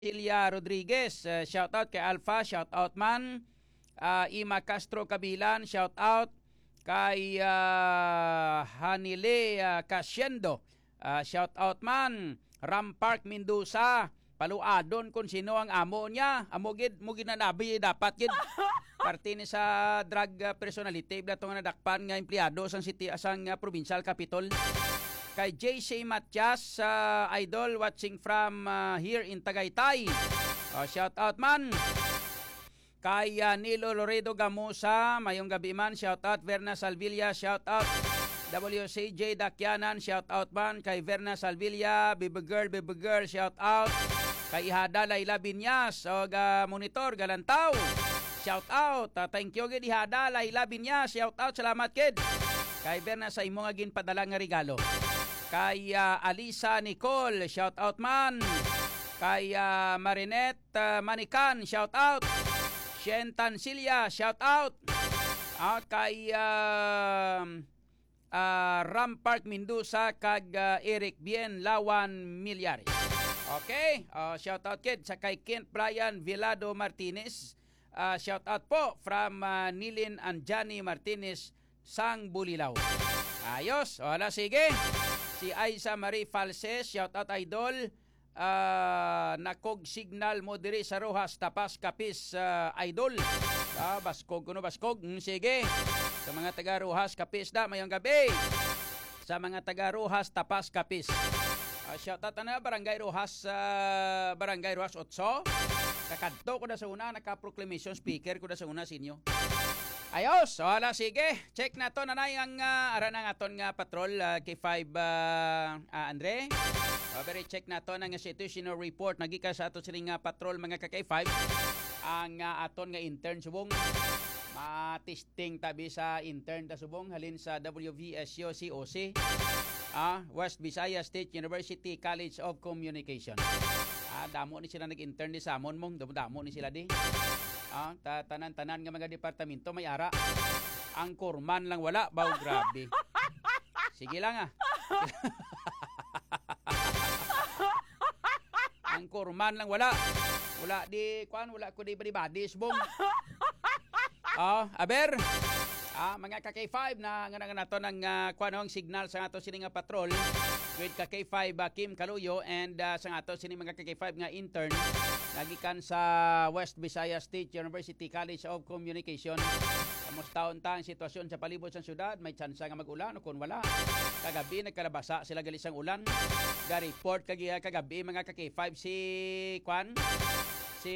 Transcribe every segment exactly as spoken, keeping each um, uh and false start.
Ilya Rodriguez, uh, shout out kay Alpha, shout out man. Uh, Ima Castro Kabilan, shout out kay uh, Hanile uh, Casiendo. Uh, shout out man. Ram Park Mendoza, paluadon kung sino ang amo niya. Amo gid mo ginanabi dapat gid. Parte ni sa drug uh, personality bla tong nadakpan nga empleyado sang city asang uh, provincial capital. Kay J C Matias, uh, idol watching from uh, here in Tagaytay. Uh, shout out man. Kay uh, Nilo Loredo Gamusa, mayong gabi man, shout out. Verna Salvilla, shout out. W C J Dakyanan, shout out man. Kay Verna Salvilla, Baby Girl, Baby Girl, shout out. Kay Ihada Laila Binyas, o uh, monitor Galantaw, shout out. Uh, thank you gid Ihada Laila Binyas, shout out, salamat kid. Kay Verna sa imo nga ginpadala nga regalo. Kay uh, Alisa Nicole, shout out man. Kay uh, Marinette uh, Manikan, shout out. Shen Tansilla, shout out. At kay uh, uh, Ram Park Mendoza kag uh, Eric Bien Lawan Milyares. Okay, uh, shout out kid sa kay Kent Brian Vilado Martinez. Uh, shout out po from uh, Nilin Anjani Martinez Sang Bulilaw. Ayos, wala sige. Si Aiza Marie Falses, shout out idol. Uh, nakog signal mo diri sa Rojas Tapas Kapis uh, idol. Ah, baskog kuno baskog. Mm, sige. Sa mga taga Rojas Kapis da mayong gabi. Sa mga taga Rojas Tapas Kapis. Uh, shout out na Barangay Rojas uh, Barangay Rojas Otso. Kakadto ko na sa una naka-proclamation speaker ko na sa una sinyo. Ayos, wala sige. Check na to nanay ang uh, aran ng aton nga patrol uh, K five uh, uh, Andre. Uh, very check na to ng situational report nagika sa aton sining nga patrol mga ka K five. Ang uh, aton nga intern subong matisting tabi sa intern ta subong halin sa W V S U C O C. Ah, West Visayas State University College of Communication. Ah, damo ni sila nag-intern di samon mong, damo ni sila di. Ah, tanan-tanan nga mga departamento may ara. Ang kurman lang wala, baw grabe. Sige lang ah. Ang kurman lang wala. Wala di kuan, wala ko di badi-badi subong. Ah, aber. Ah, mga ka K five na nga nga nato ng uh, kuan ang signal sa ato sini nga patrol with ka K five uh, Kim Kaluyo and uh, sa ato sini mga ka K five nga intern nagikan sa West Visayas State University College of Communication. Kamusta unta ang sitwasyon sa palibot sa syudad? May tsansa nga mag-ulan o kung wala? Kagabi nagkalabasa sila gali sang ulan. Ga-report kagi kagabi mga ka K five si kuan si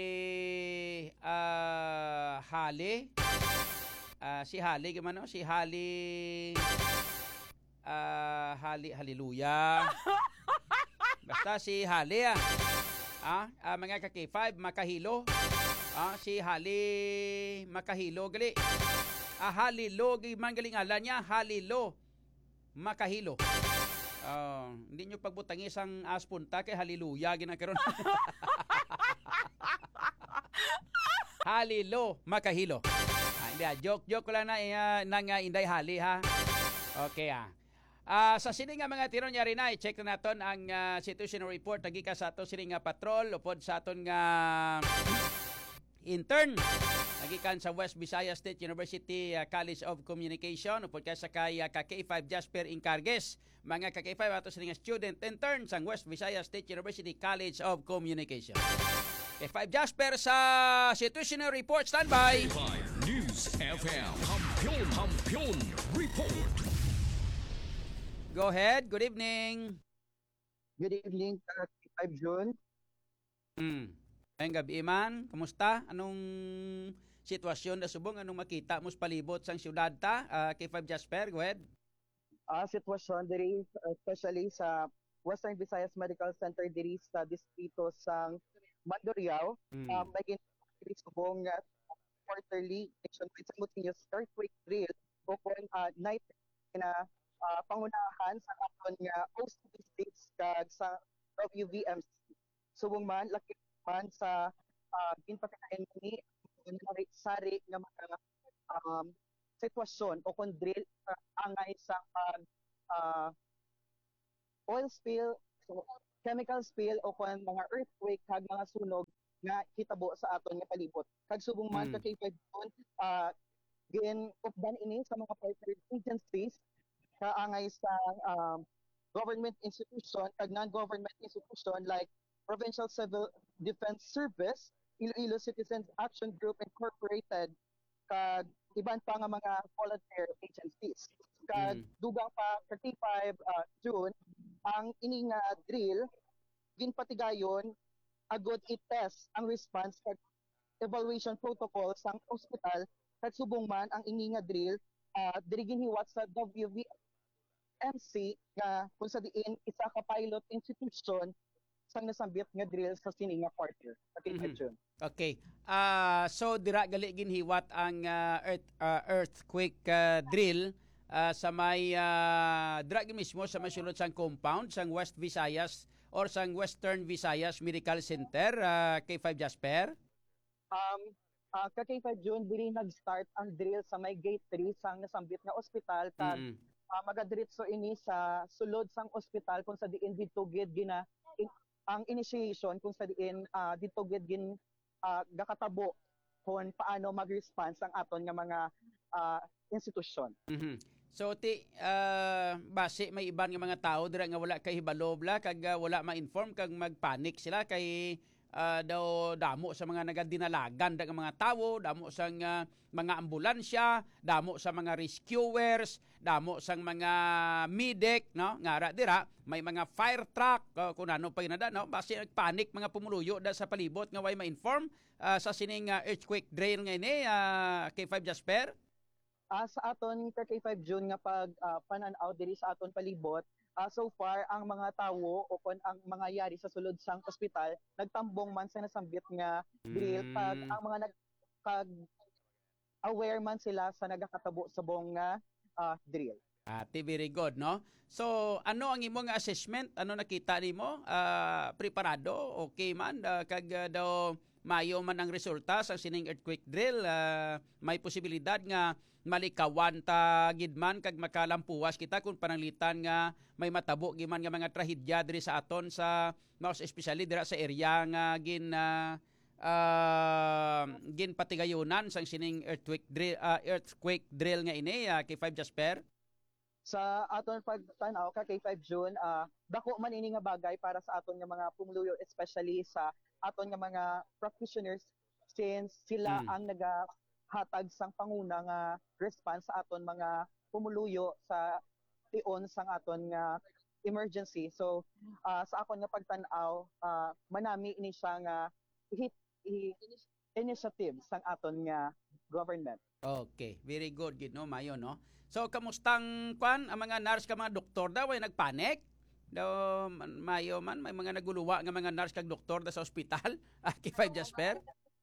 uh, Hali. Uh, si Hali gimano si Hali uh, Hali Hallelujah. Basta si Hali ah. Ah, uh, mga ka K five makahilo. Ah, si Hali makahilo gali. Ah, Halilo man galing ala niya, Halilo makahilo. Uh, hindi nyo pagbutangi sang aspunta kay Hallelujah ginakaroon. Halilo makahilo. Ah, hindi ah, joke joke lang na uh, nang uh, inday hali ha. Okay ah. Uh, sa sini nga mga tiro niya rin na, i-check na naton ang uh, situational report nagika sa ato sini nga patrol upod sa aton nga intern nagikan sa West Visayas State University uh, College of Communication upod ka sa kay uh, ka K five Jasper Incargues mga ka K five ato sini nga student intern sa West Visayas State University College of Communication. K five Jasper sa situational report, standby. K five News F M Hampion Hampion Report. Go ahead. Good evening. Good evening, K five June. Hmm. Ayong gabi man, kamusta? Anong sitwasyon na subong? Anong makita mo sa palibot sang syudad ta? Uh, K five Jasper, go ahead. Uh, sitwasyon diri, especially sa Western Visayas Medical Center diri sa distrito sang Mandurriao. Hmm. Um, naging diri subong uh, quarterly nationwide simultaneous earthquake drill o kung uh, night na uh, pangunahan sa aton nga O C D states kag sa W V M C. Subong man laki man sa uh, ginpakitahin ni sari nga mga um, sitwasyon o kung drill uh, angay sa pag uh, oil spill so, chemical spill o kung mga earthquake kag mga sunog nga hitabo sa aton nga palibot. Kag subong man Mm. ka kay Fed Zone, ah gin updan ini sa mga partner agencies kaangay sa um, government institution kag non-government institution like Provincial Civil Defense Service, Iloilo Citizens Action Group Incorporated, kag iban pa nga mga volunteer agencies. Kag Mm. dugang pa thirty-five uh, June ang ini nga drill ginpatigayon agod i-test ang response kag evaluation protocol sang ospital kag subong man ang ini nga drill uh, diri ginhiwat sa W V M C nga kung sa diin isa ka pilot institution sang nasambit nga drill sa sini nga quarter sa Mhm. June. Okay. Ah, so dira gali ginhiwat ang ah, earth ah, earthquake ah, drill ah, sa may uh, dira gid mismo sa may sulod sang compound sang West Visayas or sang Western Visayas Medical Center ah, K five Jasper. Um, uh, ka K five June diri nag-start ang drill sa may gate three sang nasambit nga ospital kag Mm. uh, magadiretso ini sa sulod sang ospital kung sa diin dito gid gina in, ang initiation kung sa diin uh, dito gid gin uh, gakatabo kung paano mag-response ang aton nga mga uh, institusyon. Mhm. So ti ah, base may iban nga mga tao dira nga wala kay hibalo bla kag ah, wala ma-inform kag magpanik sila kay ah, daw damo sa mga nagadinalagan da nga mga tawo, damo sang ah, mga ambulansya, damo sa mga rescuers, damo sang mga medic no ngara dira may mga fire truck uh, kung ano pa inada no base nagpanik mga pumuluyo da sa palibot nga way ma-inform ah, sa sining ah, earthquake drill nga ini ah, K five Jasper. Uh, sa aton ka K five June nga pag uh, panan-aw diri sa aton palibot, uh, so far ang mga tawo o kon ang mga yari sa sulod sang ospital nagtambong man sa nasambit nga drill pag Mm. ang mga nag pag aware man sila sa nagakatabo sa bong nga uh, drill. Ate, very good, no? So, ano ang imong assessment? Ano nakita nimo? Ah, preparado? Okay man? Ah, kag ah, daw mayo man ang resulta sa sining earthquake drill? Ah, may posibilidad nga malikawan ta gidman kag makalampuwas kita kung pananglitan nga may matabo giman nga mga trahedya diri sa aton sa most especially dira sa area nga gin ah, ah, gin patigayunan sang sining earthquake drill ah, earthquake drill nga ini ah, kay five Jasper. Sa aton pagtanaw ka kay five June, uh, dako man ini nga bagay para sa aton nga mga pumuluyo especially sa aton nga mga practitioners since sila Mm. ang nagahatag sang panguna nga response sa aton mga pumuluyo sa tion sang aton nga emergency. So uh, sa akon nga pagtan-aw, uh, manami ini siya nga hit i- initiative sang aton nga government. Okay, very good gid no mayo no. So kamustang kwan ang mga nurse ka mga doktor daw ay nagpanik? Daw man- mayo man may mga naguluwa nga mga nurse kag doktor da sa ospital. Ah, kay five Jasper.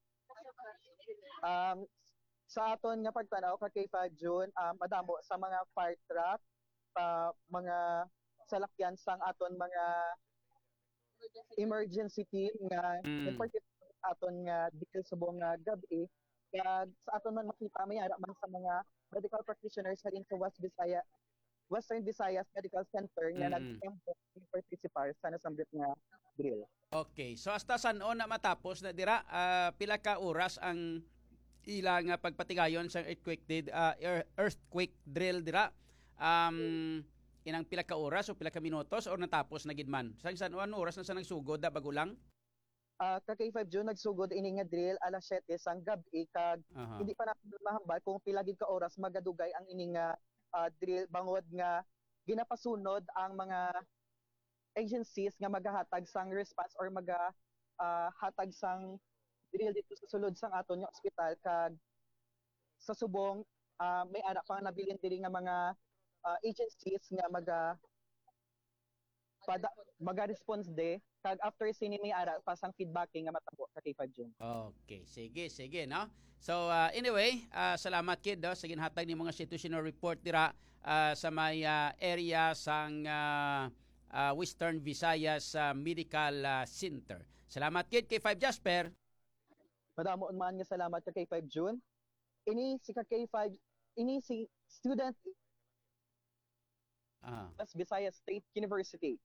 Um, sa aton nga pagtanaw ka kay five June, um, madamo sa mga fire truck, pa mga salakyan sang aton mga emergency team nga Mm. in particular aton nga dikil subong nga gabi kag sa aton man makita may ara man sa mga medical practitioners sa din sa West Visaya Western Visayas Medical Center nga Mm. nag-embok participar sa nasambit nga drill. Okay, so hasta san-on na matapos na dira ah, pila ka oras ang ilang nga pagpatigayon sa earthquake did ah, ear- earthquake drill dira. Um inang pila ka oras o pila ka minutos or natapos na gid man. Sang san-on oras na sa nagsugod da bago lang? Uh, ka K five June nagsugod ini nga drill alas siyete sang gabi kag Aha. hindi pa natin mahambal kung pila gid ka oras magadugay ang ini nga ah, drill bangod nga ginapasunod ang mga agencies nga magahatag sang response or maga ah, hatag sang drill dito sa sulod sang aton nga ospital kag sa subong ah, may ara pang nabilin diri nga mga ah, agencies nga maga pada, maga-response de kag after sini may ara pa sang feedbacking nga matabo sa K five June. Okay, sige, sige, no? So, uh, anyway, uh, salamat kid, no, sa ginhatag ni mga situational report dira uh, sa may uh, area sang uh, uh, Western Visayas uh, Medical uh, Center. Salamat kid kay five Jasper. Madamo man nga salamat ka K five June. Ini si ka K five ini si student Ah, sa Visayas State University.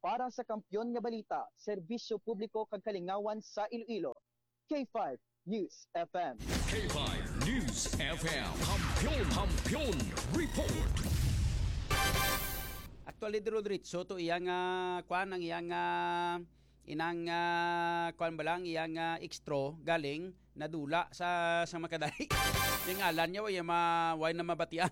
para sa Kampiyon nga Balita, Serbisyo Publiko kag Kalingawan sa Iloilo. K five News F M. K five News F M. Kampiyon, Kampiyon Report. Actually, diretso to iyang uh, kwan ang iyang uh, inang uh, kwan ba lang iyang uh, extro galing nadula sa sa makadali. Yung ngalan niya way ma way na mabatian.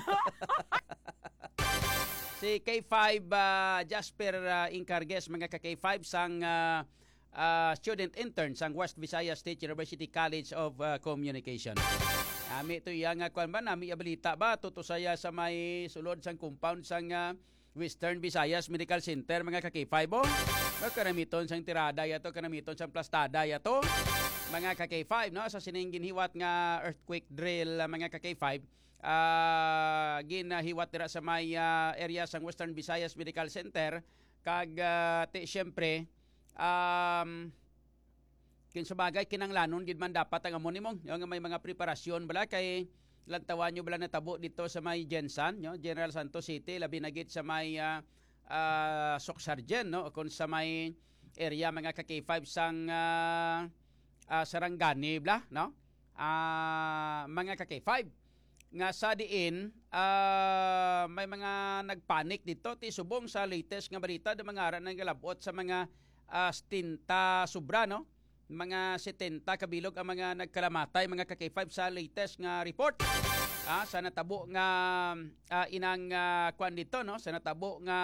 Si K five uh, Jasper uh, Incarges mga ka K five sang uh, uh, student intern sang West Visayas State University College of uh, Communication. Ami to iyang uh, kwan ba nami abalita ba tutusaya sa may sulod sang compound sang uh, Western Visayas Medical Center mga ka K five oh. Kanamiton sang tirada yato, kanamiton sang plastada yato. Mga ka K five no sa sining ginhiwat nga earthquake drill uh, mga ka K five. Uh, ginahiwat dira sa may uh, area sang Western Visayas Medical Center kag uh, ti syempre um kin sabagay kinanglanon gid man dapat ang amon nimo yung may mga preparasyon bala kay lantawan nyo bala natabo dito sa may Gensan no General Santos City labi na gid sa may uh, uh, Socsargen no kun sa may area mga ka K five sang uh, uh, Sarangani bla no uh, mga ka K five nga sa diin uh, may mga nagpanik dito ti subong sa latest nga balita de mga aran ng galabot sa mga uh, stinta sobra no mga setenta kabilog ang mga nagkalamatay mga ka K five sa latest nga report ah, sa natabo nga uh, inang uh, kwan dito no sa natabo nga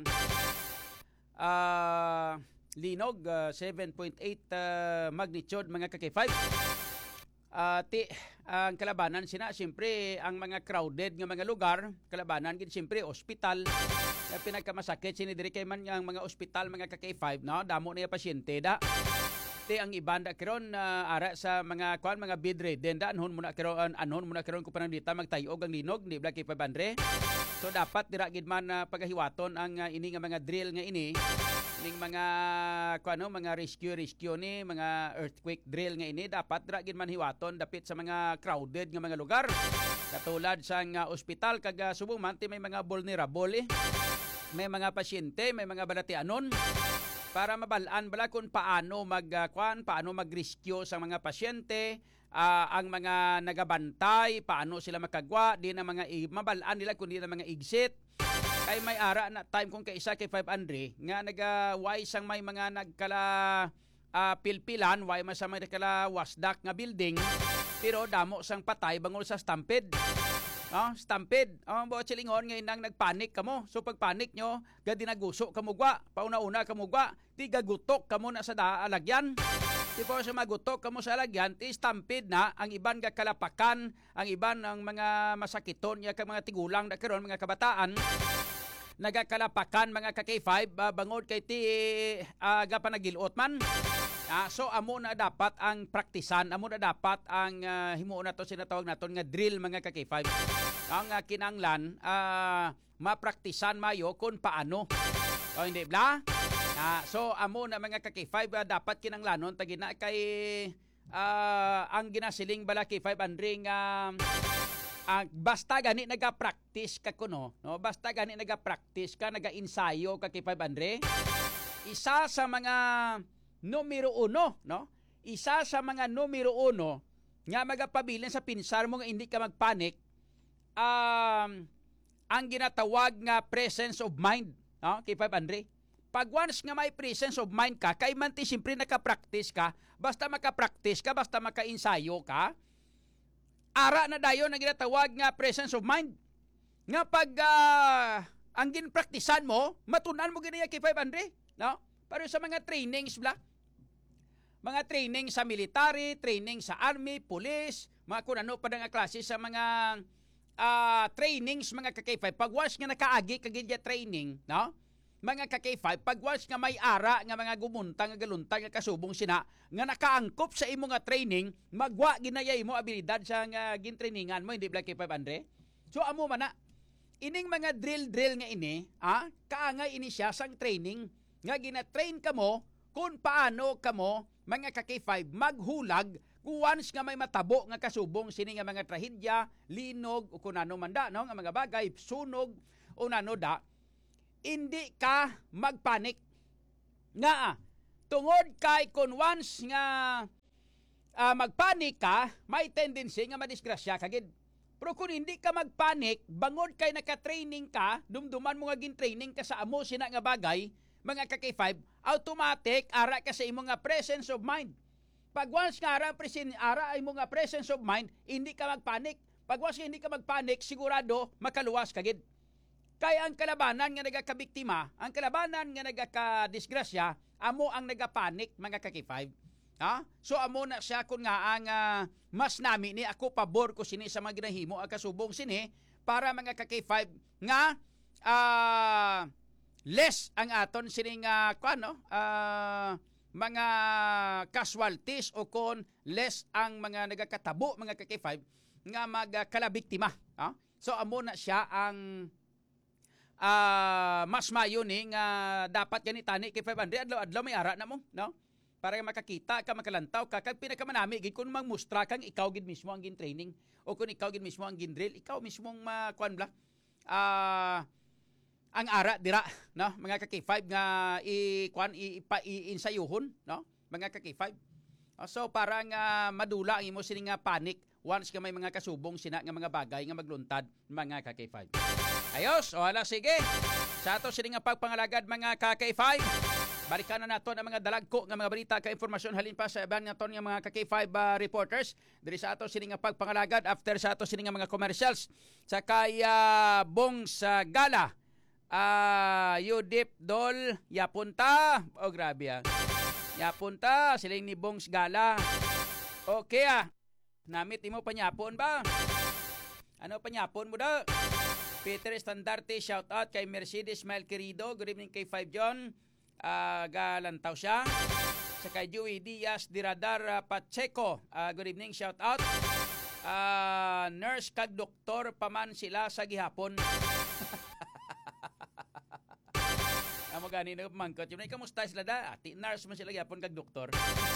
uh, linog uh, seven point eight uh, magnitude mga ka K five. Uh, ti ang kalabanan sina siyempre ang mga crowded nga mga lugar kalabanan gid siyempre ospital uh, pinakamasakit sini diri kay man ang mga ospital mga ka K five no damo na pasyente da ti ang iban da karon uh, ara sa mga kwan mga bedridden da anhon muna karon anhon muna karon ko panandita magtayog ang linog ni Black K five hundred so dapat dira gid man uh, pagahiwaton ang uh, ini nga mga drill nga ini ning mga kuano mga rescue rescue ni mga earthquake drill nga ini dapat dra gid man hiwaton dapit sa mga crowded nga mga lugar katulad sa uh, ospital kag uh, subong man ti may mga vulnerable eh. May mga pasyente may mga balatianon para mabalaan bala kung paano mag uh, kuan paano mag-rescue sa mga pasyente uh, ang mga nagabantay paano sila makagwa di na mga mabalaan nila kundi na mga exit kay may ara na time kung kaisa kay five hundred nga naga-why sang may mga nagkala uh, pilpilan why man sa may nagkala wasdak nga building pero damo sang patay bangol sa stampede. Oh, stampede. Oh, buot silingon ngayon nang nagpanik kamo. So pag panik nyo, gadi naguso kamugwa. Pauna-una kamugwa. Di gagutok kamo na sa daalagyan. Di po sa magutok kamo sa alagyan, ti stampede na ang iban nga kalapakan, ang iban ang mga masakiton, ya kag mga tigulang na karon mga kabataan. Nagakalapakan mga ka K five uh, bangod kay ti uh, gapanagilot man. Ah, so amo na dapat ang praktisan, amo na dapat ang uh, himuon nato sinatawag naton nga drill mga ka K five. Ang uh, kinanglan uh, mapraktisan mayo kung paano. O hindi bla? Ah, so amo na mga ka K five uh, dapat kinanglanon tagina kay uh, ang ginasiling bala K five andring uh, uh, basta gani naga-practice ka kuno, no? Basta gani naga-practice ka, naga-ensayo ka K five andre. Isa sa mga numero uno, no? Isa sa mga numero uno nga magapabilin sa pinsar mo nga hindi ka magpanik um, ang ginatawag nga presence of mind, no? K five hundred. Pag once nga may presence of mind ka, kay man ti siyempre nakapractice ka, basta makapractice ka, basta makainsayo ka, ara na dayon ang ginatawag nga presence of mind. Nga pag uh, ang ginpraktisan mo, matunan mo ginaya K five hundred, no? Pero sa mga trainings bla, mga training sa military, training sa army, police, mga kung ano pa nga klase sa mga uh, trainings, mga ka K five. Pag once nga nakaagi kagidya training, no? Mga ka K five, pag once nga may ara nga mga gumuntang, nga galuntang, nga kasubong sina, nga nakaangkop sa imo nga training, magwa ginayay mo abilidad sa nga gintrainingan mo, hindi Black K five hundred. So amo man na, ining mga drill-drill nga ini, ah, kaangay ini siya sang training, nga gina-train ka mo, kung paano ka mo, mga ka K five, maghulag kung once nga may matabo nga kasubong sini nga mga trahedya, linog o kung ano man da, no? Nga mga bagay, sunog o nano da, hindi ka magpanik. Nga ah, tungod kay kung once nga uh, magpanik ka, may tendency nga madisgrasya kagid. Pero kung hindi ka magpanik, bangod kay naka-training ka, dumduman mo nga gin-training ka sa amo sina nga bagay, mga ka K five, automatic ara ka sa imong nga presence of mind. Pag once nga ara, present, ara ay mga presence of mind, hindi ka magpanik. Pag once hindi ka magpanik, sigurado makaluwas kagid. Kaya ang kalabanan nga nagakabiktima, ang kalabanan nga nagakadisgrasya, amo ang nagapanik, mga ka K five. Ha? So amo na siya kung nga ang uh, mas nami ni ako pabor ko sini sa mga ginahimo ang kasubong sini para mga ka K five nga uh, less ang aton sini nga kuno uh, mga casualties o kon less ang mga nagakatabo mga ka K five nga magkalabiktima. Ha? So amo na siya ang uh, mas mayo ni nga dapat ganitani K five hundred adlaw-adlaw may ara na mo, no? Para makakita ka, makalantaw ka, kag pinakamanami, gid kung magmustra kang ikaw gid mismo ang gin-training, o kung ikaw gid mismo ang gin-drill, ikaw mismong makuan bla, ah, uh, ang ara, dira, no? Mga ka K five nga, i-kuan, i-insayuhon, no? Mga ka K five. So, parang uh, madula ang imo sini nga panic, once ka may mga kasubong sina nga mga bagay nga magluntad, mga ka K five. Ayos, o hala, sige. Sa ato sini nga pagpangalagad, mga ka K five, balikan na nato ang mga dalagko nga mga balita ka informasyon halin pa sa iban naton nga mga ka K five uh, reporters diri sa ato sini nga pagpangalagad after sa ato sini nga mga commercials sa kaya bong sa gala uh, Yudip Dol yapunta o oh, grabe ah yapunta siling ni Bongs Gala okay ah namit imo panyapon ba ano panyapon mo daw Peter Estandarte shout out kay Mercedes Mile Querido good evening K five John Uh, galantaw siya sa kay Joey Diaz Diradar uh, Pacheco uh, good evening shout out uh, nurse kag doktor paman sila sa gihapon amo gani na mangkot yun ay kamusta sila da ati nurse man sila gihapon kag doktor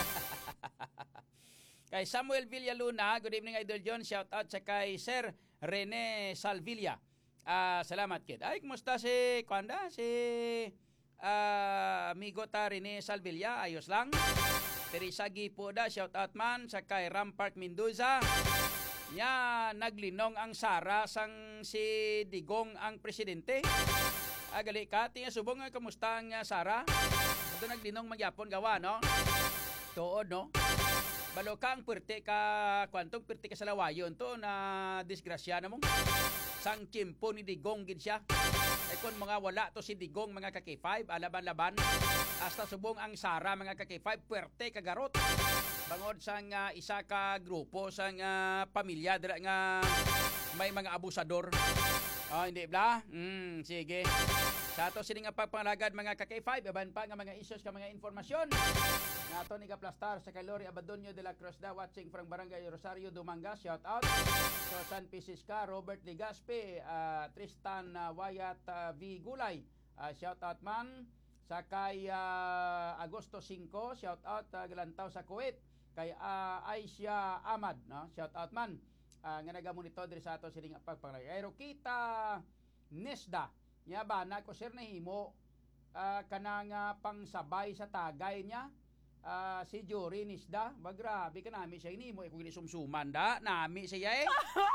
kay Samuel Villaluna good evening Idol John shout out sa kay Sir Rene Salvilla uh, salamat kid ay kamusta si Kwanda si Uh, amigo ta Rene Salvilla, ayos lang. Teresa Gipoda, shout out man sa kay Ram Park Mendoza. Nya naglinong ang Sara sang si Digong ang presidente. Agali ka, tinga subong nga kamusta ang uh, Sara? Ito naglinong magyapon gawa, no? Tuod, no? Balo ka ang pwerte ka, kwantong pwerte ka sa lawayon to na disgrasya na mo. Sang kimpo ni Digong gid siya. E kung mga wala to si Digong mga ka K five, alaban-laban, hasta subong ang Sara mga ka K five, puwerte kagarot. Bangod sang uh, isa ka grupo sang uh, pamilya dira nga may mga abusador. Oh, hindi bla? Mm, sige. Sa ato sini nga pagpangalagad mga ka K five, aban pa nga mga issues ka mga informasyon. Nato ni Kaplastar sa kay Lori Abadonio de la Cruz da watching from Barangay Rosario Dumangas, shout out. So San Pisisca, Robert Ligaspe, uh, Tristan uh, Wayat uh, V Gulay, uh, shout out man. Sa kay uh, Agosto five, shout out uh, Galantaw sa Kuwait. Kay uh, Aisha Ahmad, no? Shout out man. Uh, nga nagamonitor diri sa ato sining pagpangalagad. Kay Rokita Nesda, nya ba na ko sir nahimo uh, kanang uh, pangsabay sa tagay niya. Uh, si Jory Nisda, ba grabe ka nami siya ini mo eh, kung sumsuman da, nami siya eh.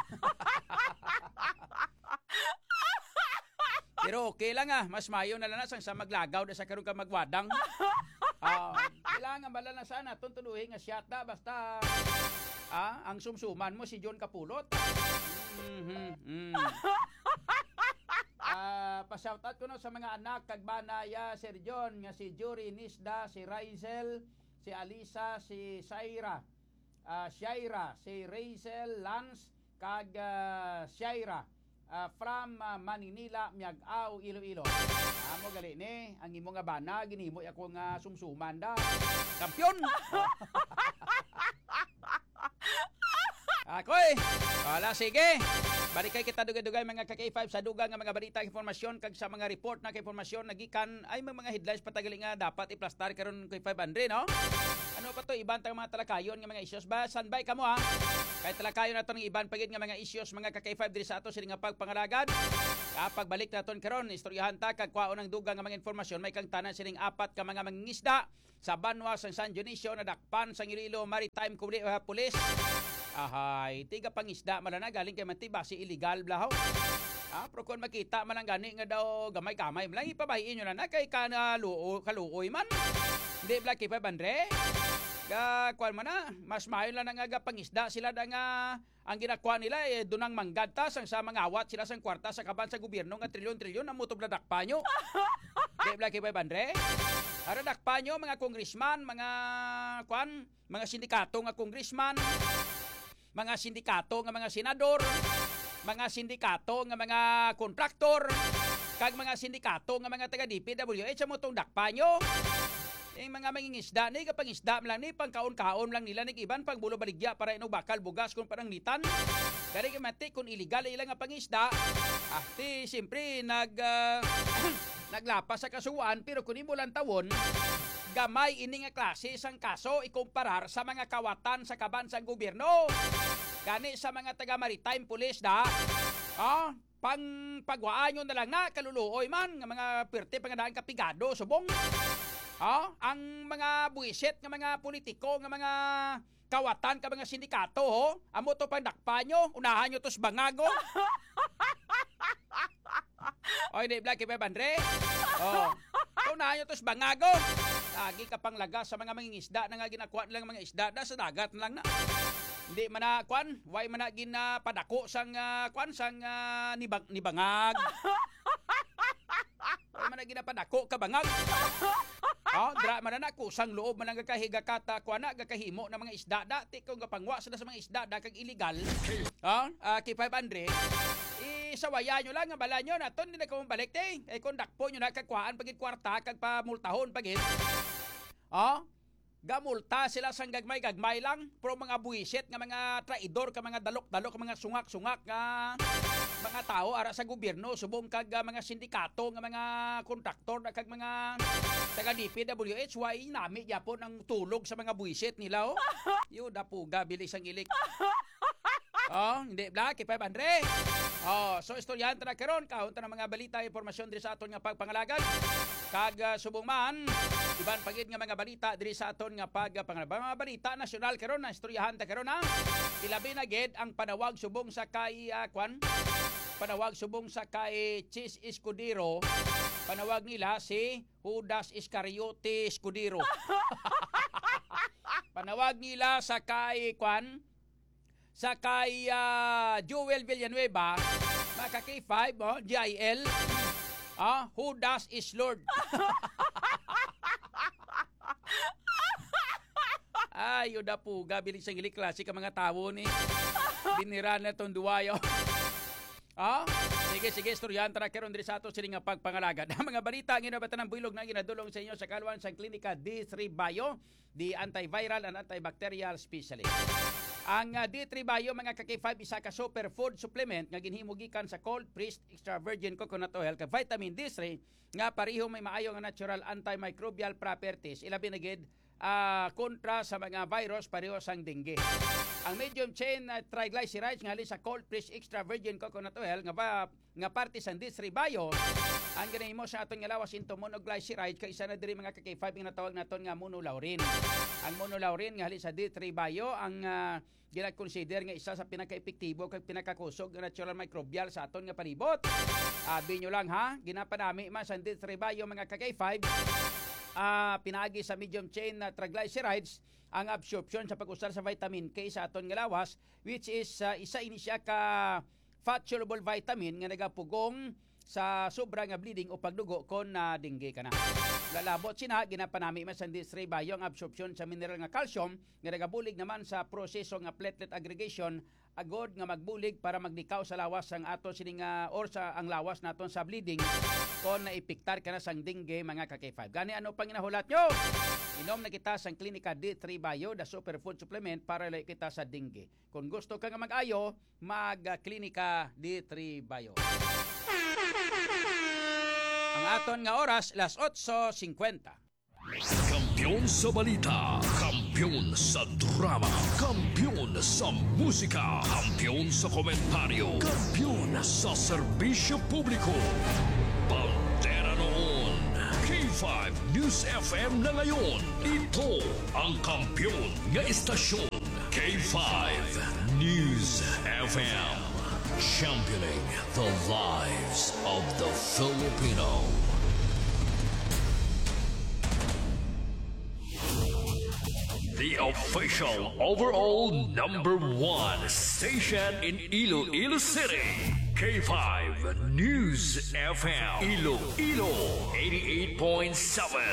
Pero okay lang ah, mas mayo na lang sang sa maglagaw da sa karon ka magwadang. Uh, kailangan bala na sana tuntunuhin nga siyat da basta ah, ang sumsuman mo si John Kapulot. Mm-hmm, mm. Uh, pa-shoutout ko no sa mga anak kag banaya Sir John nga si Jory Nisda, si Raizel, si Alisa, si Shaira, uh, Shaira, si Raizel, Lance kag uh, Shaira uh, from uh, Maninila, Miag-Aw, Iloilo. Amo uh, gali ni ang imo nga bana ginhimo ako nga sumsuman da. Kampiyon. Akoy. Wala sige. Balik kay kita dugay-dugay mga ka K five sa dugang nga mga balita informasyon kag sa mga report na informasyon nagikan ay mga headlines patagali nga dapat iplastar karon K five Andre no. Ano pa to iban tang mga talakayon nga mga issues ba standby kamo ha. Kay talakayon nato ng iban pagid nga mga issues mga ka K five diri sa ato sini nga pagpangalagad. Kapag balik naton karon istoryahan ta kag kwaon ng dugang nga mga informasyon may kang tanan sining apat ka mga mangingisda sa banwa sang San Dionisio na dakpan sang Iloilo Maritime Police. Ahay, tiga pangisda malana galing kay Mantiba si illegal blahaw. Ah, pero kung makita man ang gani nga daw gamay-gamay, lang ipabahiin nyo na na kay kanaluoy, kaluoy man. Hindi bla kay Pandre. Ga kuan man na, mas mayon lang nga pangisda sila da nga ang ginakuha nila eh dunang manggad ta sang sa mga awat sila sang kwarta sa kaban sa gobyerno nga trilyon-trilyon na mutob na dakpa nyo. Hindi bla kay Pandre. Ara dakpa nyo mga congressman, mga kuan, mga sindikato nga congressman, mga sindikato nga mga senador, mga sindikato nga mga kontraktor, kag mga sindikato nga mga taga D P W H sa motong dakpa nyo. Yung mga mangingisda ni kapag isda lang ni pang kaon-kaon lang nila ni iban pang bulo baligya para ino bakal bugas kung parang nitan. Dari kay mati kung illegal ilang nga pangisda, ah ti siyempre nag uh, naglapas sa kasuwaan pero kun imo lang tawon gamay ini nga klase sang kaso ikumparar sa mga kawatan sa kaban sang gobyerno. Gani sa mga taga Maritime Police da. Ah, pang pagwaan nyo na lang na kaluluoy man nga mga perte pangadaan kapigado subong. Ah, ang mga buwisit nga mga politiko nga mga kawatan ka mga sindikato ho, amo to pandakpa nyo, unahan nyo tos bangago. Oy, di black kay Pandre. Oh. Unahan nyo tos bangago. Lagi ka pang lagas sa mga mangingisda na nga ginakuha nilang mga isda da sa dagat na lang na. Hindi man na kwan, why man na ginapadako sang uh, kwan sang uh, nibang, nibangag. Why man na ginapadako ka bangag. Oh, dra man na kusang loob man ang gakahiga kata kwan na gakahimo na mga isda da ti kung gapangwa sila sa mga isda da kag illegal. Oh, uh, kay five hundred. Isawaya nyo lang nga bala nyo naton hindi na ko balik te. Ay kung dakpo nyo na kagkwaan pagid kwarta kag pamultahon pagid. Oh, gamulta sila sang gagmay-gagmay lang pero mga buwisit nga mga traidor ka mga dalok-dalok mga sungak-sungak nga mga tao ara sa gobyerno subong kag uh, mga sindikato nga mga kontraktor kag mga taga D P W H why nami gyapon ang tulog sa mga buwisit nila oh. Yo dapuga bilis ang ilik. Oh, hindi bla kay five hundred. Oh, so istoryahan ta na karon kaon ta ng mga balita impormasyon diri sa aton nga pagpangalagad. Kag uh, subong man iban pagid nga mga balita diri sa aton nga pagpangalagad. Mga balita nasyonal karon na istoryahan ta karon ha. Ilabi na gid ang panawag subong sa kay uh, kwan. Panawag subong sa kay Chis Escudero. Panawag nila si Judas Iscariote Escudero. Panawag nila sa kay kwan sa kay uh, Joel Villanueva, mga K five, oh, G I L, ah, Judas is Lord. Ay, yun na po, gabilis ang ilik klase ka mga tao ni. Binira na itong duwayo. Ah, sige, sige, istoryahan tara karon diri sa ato sini nga pagpangalagad. Ang mga balita ang inabatan ng builog na ginadulong sa inyo sa kaluan sa klinika D three Bio, the antiviral and antibacterial specialist. Ang uh, D three Bio mga ka K five isa ka superfood supplement nga ginhimo gikan sa cold pressed extra virgin coconut oil kag vitamin D three nga pareho may maayo nga natural antimicrobial properties ilabi na gid uh, kontra sa mga virus pareho sang dengue. Ang medium chain uh, triglycerides nga halin sa cold pressed extra virgin coconut oil nga ba, nga parte sa D three Bio ang ginahimo sa aton nga lawas into monoglyceride kay isa na diri mga ka K five nga natawag naton nga monolaurin. Ang monolaurin nga halin sa D three Bio ang uh, gina-consider nga isa sa pinaka-epektibo kag pinakakusog nga natural microbial sa aton nga palibot. Abi nyo lang ha, ginapanami man sa D three Bio mga ka K five. Uh, pinaagi sa medium chain na uh, triglycerides ang absorption sa pag-usar sa vitamin K sa aton nga lawas which is uh, isa ini siya ka fat soluble vitamin nga nagapugong sa sobra nga bleeding o pagdugo kon na uh, dengue kana. Lalabot sina ginapanami man sa D three Bio ang absorption sa mineral nga calcium nga nagabulig naman sa proseso nga platelet aggregation agod nga magbulig para magnikaw sa lawas ang ato sini nga or sa ang lawas naton sa bleeding kon naipiktar kana sang dengue mga ka K five. Gani ano pang ginahulat nyo? Inom na kita sang klinika D three Bio the superfood supplement para lai kita sa dengue. Kung gusto ka nga mag-ayo, mag-klinika D three Bio. Ang aton nga oras, las eight fifty. Kampiyon sa balita. Kampiyon Kampiyon sa drama, kampiyon sa musika, kampiyon sa komentaryo, kampiyon sa serbisyo publiko. Pantera noon, K five News F M na ngayon. Ito ang kampiyon nga istasyon. K five News F M, championing the lives of the Filipino. The official overall number one station in Iloilo City. K five News F M. Iloilo eighty-eight point seven.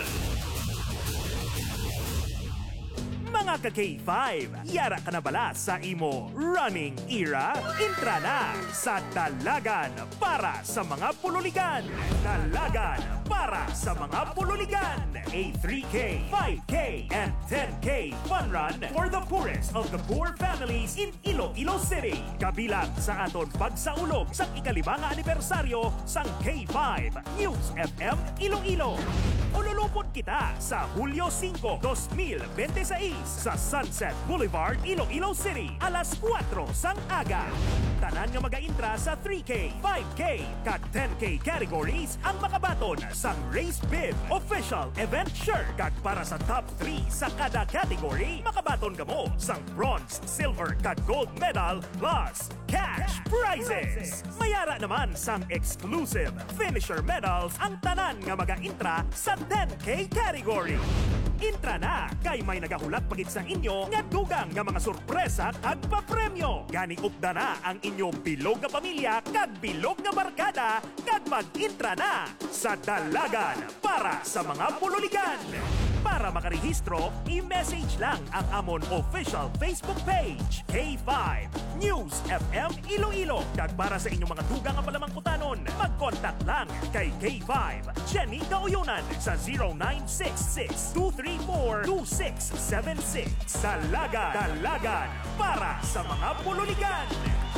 Mga ka-K five, yara ka na bala sa imo running era? Intra na sa Dalagan para sa mga pululigan. Dalagan para sa mga pululigan. A three K, five K, and ten K fun run for the poorest of the poor families in Iloilo City. Kabilang sa aton pagsaulog sa ikalimang anibersaryo sang K five News F M Iloilo. Ululupot kita sa Hulyo five, twenty twenty-six sa Sunset Boulevard, Iloilo City, alas kwatro sang aga. Tanan nga mag-intra sa three K, five K, kag ten K categories ang makabaton sang Race Bib Official Event Shirt. Kag para sa top three sa kada category, makabaton ka mo sang bronze, silver, kag gold medal plus cash prizes. Mayara naman sang exclusive finisher medals ang tanan nga mag-intra sa ten K category. Intra na kay may nagahulak pagit sa inyo nga dugang nga mga sorpresa kag papremyo. Gani upda na ang inyong bilog nga pamilya kag bilog nga barkada kag mag-intra na sa Dalagan para sa mga pululigan. Para makarehistro, i-message lang ang amon official Facebook page, K five News F M Iloilo. Kag para sa inyong mga dugang nga palamangkutanon, mag-contact lang kay K five Jenny Gauyunan sa zero nine six six, two three four, two six seven six. Dalagan, Dalagan para sa mga pululigan.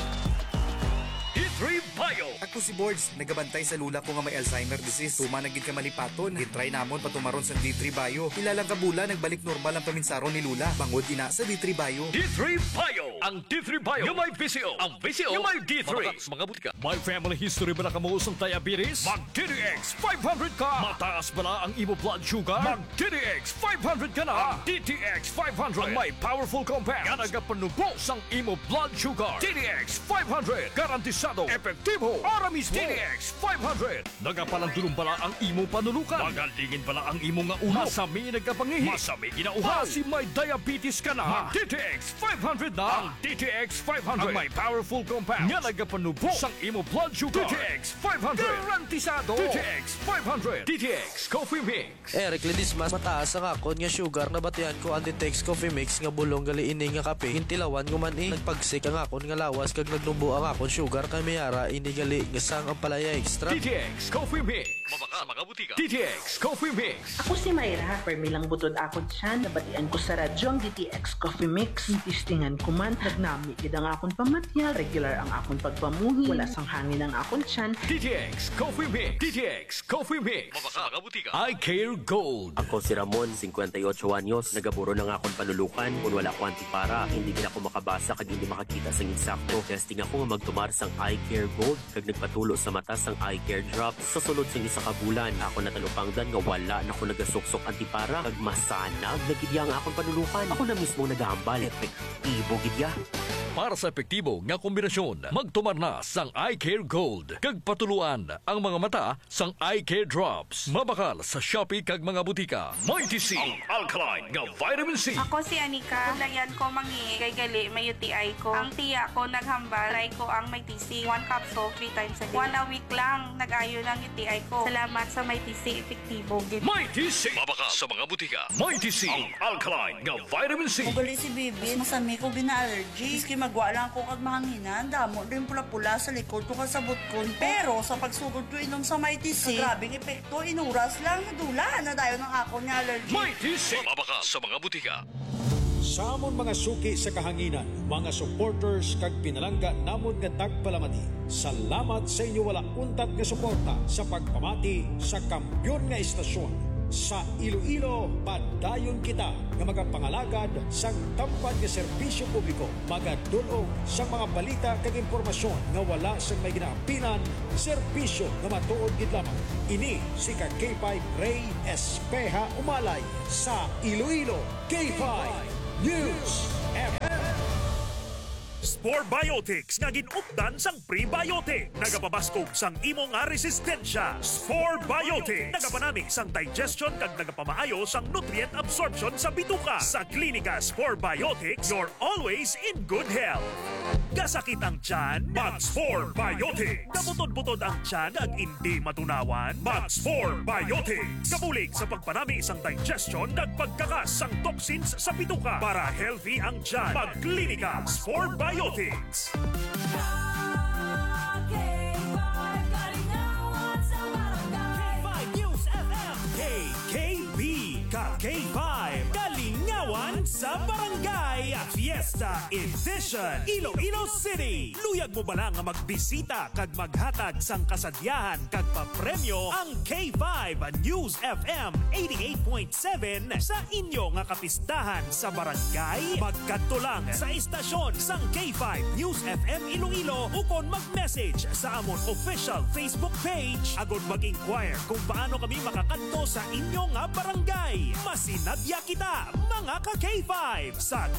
D three Bio. Ako si Boards, nagabantay sa lula ko nga may Alzheimer disease. Tuma nagid ka malipaton. Gitry namon patumaron sa D three Bio. Ilalang kabula, nagbalik normal ang paminsaron ni Lula. Bangod ina sa D three Bio. D three Bio. Ang D three Bio yung may P C O. Ang P C O yung may D three. Mga, mga butika. May family history ba na kamuusong diabetes? Mag D D X five hundred ka. Mataas ba ang imo blood sugar? Mag D D X five hundred ka na. D T X five hundred. Ang may powerful compounds. Nga nagapanubos ang imo blood sugar. D D X five hundred. Garantisado. Epektibo. Para mismo. D D X five hundred. Nagapalandulong bala ang imo panulukan. Magalingin bala ang imo nga ulo. Masami nagkapangihi. Masami ginauhaw. Kasi may diabetes ka na. Mag D T X five hundred na. Ang D T X five hundred. Ang may powerful compounds. Nga nagapanubos ang imo blood sugar. D T X five hundred. Garantisado. D T X five hundred. D T X Coffee Mix. Eric Ledismas, mataas ang akon nga sugar na batian ko ang D T X Coffee Mix nga bulong gali ini nga kape. Hintilawan ko man eh. Nagpagsik ang akon nga lawas kag nagnubo ang akon sugar kay mayara ini gali nga sang ang palaya extra. D T X Coffee Mix. Mabaka mga butika. D T X Coffee Mix. Ako si Mayra. Permilang butod akon siya. Nabatian ko sa radyo ang D T X Coffee Mix. Itistingan ko man. Nagnami gid ang akon pamatyal. Regular ang akon pagpamuhi. Wala sang hangin ang akon siyan. D T X Coffee Mix. D T X Coffee Mix. Mabaka mga butika. I Care Gold. Ako si Ramon, fifty-eight anyos. Nagaburo ng akon panulukan. Kung wala ko antipara, hindi din ako makabasa kag hindi makakita sang insakto. Testing ako nga magtumar sang I Care Gold kag nagpatulo sa mata sang I Care Drops. Sa sulod sang isa ka bulan, ako natalupangdan nga wala na ako nagasuksok antipara kag masanag nagidya nga akon panulukan. Ako na mismo nagahambal. Epektibo gidya. Para sa epektibo nga kombinasyon, magtumar na sang I Care Gold. Kag patuluan ang mga mata sang I Care Drops. Mabakal sa Shopee kag mga butika. Mighty C, ang alkaline nga vitamin C. Ako si Anika. Kulayan ko mangi kay gali may U T I ko. Ang tiya ko naghambal. Try ko ang may T C. One capsule, three times a day. One a week lang nag-ayo ng U T I ko. Salamat sa may T C. Epektibo. Mighty C. Mabakal sa mga butika. Mighty C, ang alkaline nga vitamin C. Ugali si Bibi, masami ko gina-allergy. Iski magwa lang ko kag mahanginan. Damo din pula-pula sa likod ko kasabot ko. Pero sa pagsugod ko inom sa Mighty C, grabing epekto, inuras lang, dula na dayo ng ako ni allergy. Mighty C. Mabakal sa mga butika. Sa amon mga suki sa kahanginan, mga supporters kag pinalangga namon nga tagpalamati. Salamat sa inyo wala untat nga suporta sa pagpamati sa kampyon nga istasyon. Sa Iloilo, padayon kita nga magapangalagad sang tampad nga serbisyo publiko, magadulog sang mga balita kag impormasyon nga wala sang may ginaapinan, serbisyo nga matuod gid lamang. Ini si ka K five Ray Espeja Umalay sa Iloilo K five News F M. Spore Biotics nga ginupdan sang prebiotic. Nagapabaskog sang imo nga resistensya. Spore Biotics nagapanami sang digestion kag nagapamaayo sang nutrient absorption sa bituka. Sa klinika Spore Biotics, you're always in good health. Kasakit ang tiyan? Mag-Spore Biotics. Kabutod-butod ang tiyan ag hindi matunawan? Mag-Spore Biotics. Kabulig sa pagpanami sang digestion kag pagkakas sang toxins sa bituka para healthy ang tiyan. Mag-klinika Spore Biotics. K five News F M. K K B Ka K five Kalingawan sa Barangay Fiesta Edition Iloilo City. Luyag mo ba lang nga magbisita kag maghatag sang kasadyahan kag papremyo ang K five News F M eighty-eight point seven sa inyo nga kapistahan sa barangay? Magkadto lang sa istasyon sang K five News F M Iloilo ukon mag-message sa amon official Facebook page agud mag-inquire kung paano kami makakadto sa inyo nga barangay. Masinadya kita mga ka K five sa